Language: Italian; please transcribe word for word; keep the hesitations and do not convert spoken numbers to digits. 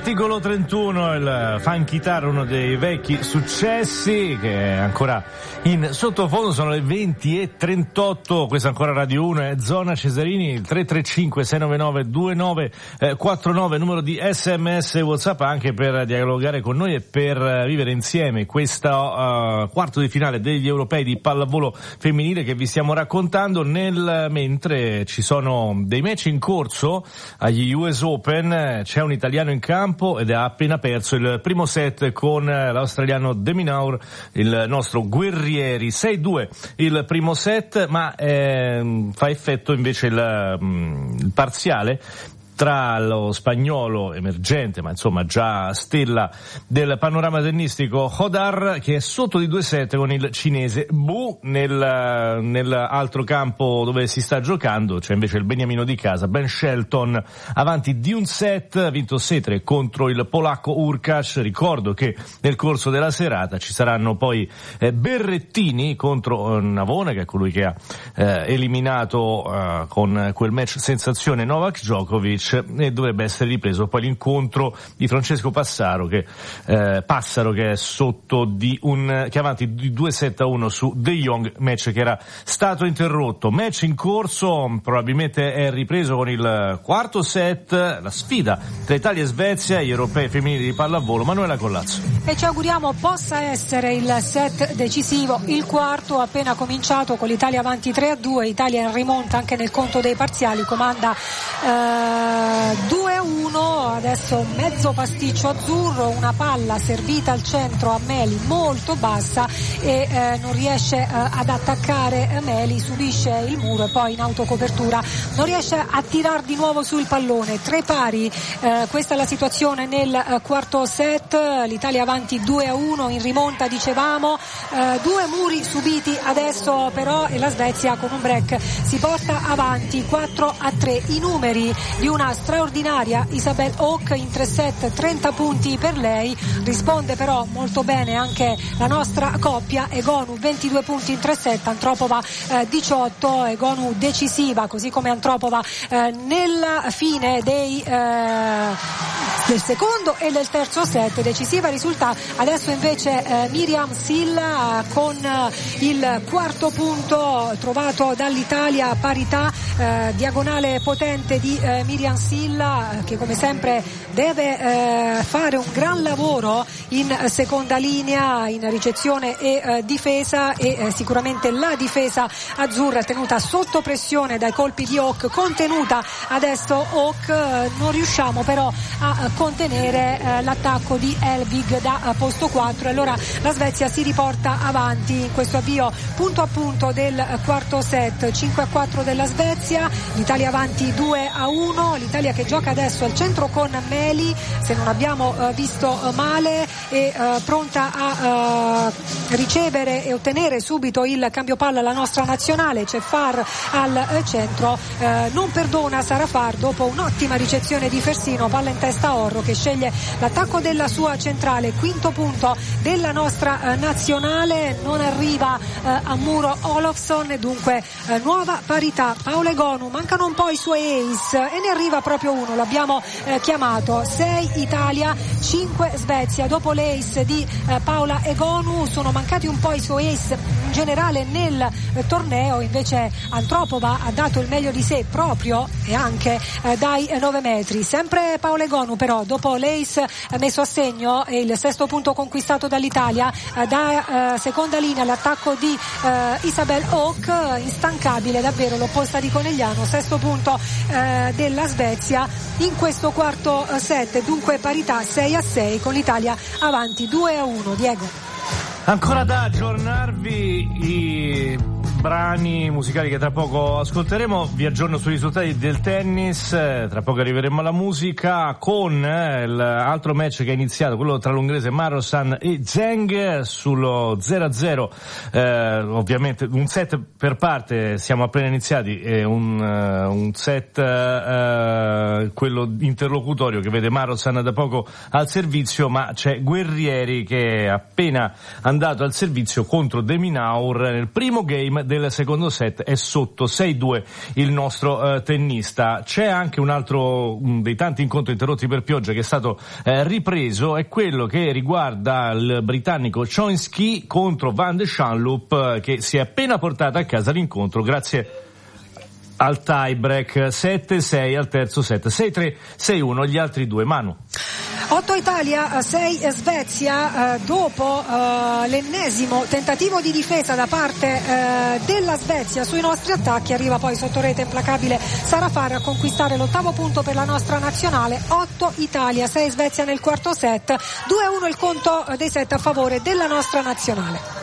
Articolo trentuno, il funky tar, uno dei vecchi successi che è ancora in sottofondo. Sono le venti e trentotto, questa è ancora Radio uno, è Zona Cesarini, il tre tre cinque sei nove nove due nove quattro nove, numero di sms e WhatsApp anche per dialogare con noi e per vivere insieme questo uh, quarto di finale degli europei di pallavolo femminile che vi stiamo raccontando, nel mentre ci sono dei match in corso agli U S Open. C'è un italiano in campo ed ha appena perso il primo set con l'australiano De Minaur, il nostro Guerrieri. sei due il primo set, ma eh, fa effetto invece il, il parziale tra lo spagnolo emergente, ma insomma già stella del panorama tennistico, Hodar, che è sotto di due set con il cinese Bu. Nel, nell'altro campo dove si sta giocando c'è invece il beniamino di casa, Ben Shelton, avanti di un set, ha vinto sei tre contro il polacco Urkac. Ricordo che nel corso della serata ci saranno poi eh, Berrettini contro Navone, che è colui che ha eh, eliminato eh, con quel match sensazione Novak Djokovic, e dovrebbe essere ripreso poi l'incontro di Francesco Passaro che eh, Passaro che è sotto di un che è avanti di due sette a uno su De Jong, match che era stato interrotto. Match in corso, probabilmente è ripreso con il quarto set, la sfida tra Italia e Svezia, gli europei femminili di pallavolo. Manuela Collazzo. E ci auguriamo possa essere il set decisivo, il quarto appena cominciato con l'Italia avanti tre a due, Italia in rimonta anche nel conto dei parziali, comanda eh, due a uno, adesso mezzo pasticcio azzurro, una palla servita al centro a Meli molto bassa e eh, non riesce eh, ad attaccare Meli, subisce il muro e poi in autocopertura non riesce a tirar di nuovo sul pallone. Tre pari, eh, questa è la situazione nel eh, quarto set, l'Italia avanti due a uno in rimonta, dicevamo, eh, due muri subiti adesso però e la Svezia con un break si porta avanti quattro a tre. I numeri di una straordinaria Isabel Hauk in tre set, trenta punti per lei, risponde però molto bene anche la nostra coppia, Egonu ventidue punti in tre set, Antropova eh, diciotto, Egonu decisiva così come Antropova eh, nella fine dei eh, del secondo e del terzo set, decisiva risulta adesso invece eh, Miriam Silla con eh, il quarto punto trovato dall'Italia, parità, eh, diagonale potente di eh, Miriam Silla che come sempre deve eh, fare un gran lavoro in seconda linea, in ricezione e eh, difesa e eh, sicuramente la difesa azzurra tenuta sotto pressione dai colpi di Hauk, contenuta adesso Hauk, eh, non riusciamo però a contenere eh, l'attacco di Elvig da eh, posto quattro e allora la Svezia si riporta avanti in questo avvio punto a punto del eh, quarto set. Cinque a quattro della Svezia, l'Italia avanti due a uno, l'Italia che gioca adesso al centro con Meli, se non abbiamo eh, visto eh, male, e eh, pronta a eh, ricevere e ottenere subito il cambio palla la nostra nazionale. C'è Far al eh, centro, eh, non perdona Sara Far dopo un'ottima ricezione di Fersino, palla in testa a Orro che sceglie l'attacco della sua centrale. Quinto punto della nostra eh, nazionale, non arriva eh, a muro Olofsson e dunque eh, nuova parità. Paola Egonu, mancano un po' i suoi ace e ne arriva proprio uno, l'abbiamo eh, chiamato. sei Italia, cinque Svezia. Dopo l'ace di eh, Paola Egonu sono mancati un po' i suoi ace in generale nel eh, torneo, invece Antropova ha dato il meglio di sé proprio e anche eh, dai nove metri. Sempre Paola Egonu però dopo l'ace eh, messo a segno e il sesto punto conquistato dall'Italia eh, da eh, seconda linea l'attacco di eh, Isabel Hauk, instancabile davvero l'opposta di Conegliano. Sesto punto eh, della Svezia in questo quarto eh, set, dunque parità sei a sei con l'Italia avanti due a uno. Diego. Ancora da aggiornarvi i brani musicali che tra poco ascolteremo. Vi aggiorno sui risultati del tennis, tra poco arriveremo alla musica con l'altro match che è iniziato, quello tra l'ungherese Marosan e Zheng sullo zero a zero, eh, ovviamente un set per parte, siamo appena iniziati, è un, uh, un set uh, quello interlocutorio che vede Marosan da poco al servizio, ma c'è Guerrieri che è appena andato al servizio contro De Minaur nel primo game del secondo set è sotto sei due il nostro eh, tennista. C'è anche un altro um, dei tanti incontri interrotti per pioggia che è stato eh, ripreso, è quello che riguarda il britannico Choinski contro Van de Schanloop, eh, che si è appena portato a casa l'incontro grazie al tie break sette sei al terzo set, sei tre sei uno gli altri due. Manu. otto Italia, sei Svezia, eh, dopo eh, l'ennesimo tentativo di difesa da parte eh, della Svezia sui nostri attacchi, arriva poi sotto rete implacabile Sara Farr a conquistare l'ottavo punto per la nostra nazionale. otto Italia, sei Svezia nel quarto set, due a uno il conto dei set a favore della nostra nazionale.